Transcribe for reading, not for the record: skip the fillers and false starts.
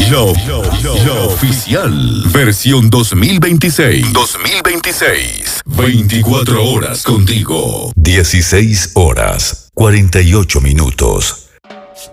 Yo oficial. Versión 2026. 24 horas contigo. 16 horas, 48 minutos.